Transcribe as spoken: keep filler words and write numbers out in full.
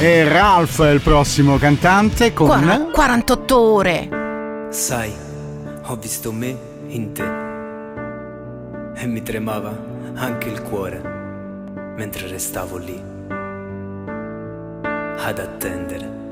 E Ralph è il prossimo cantante con Qua- quarantotto ore. Sai, ho visto me in te e mi tremava anche il cuore mentre restavo lì ad attendere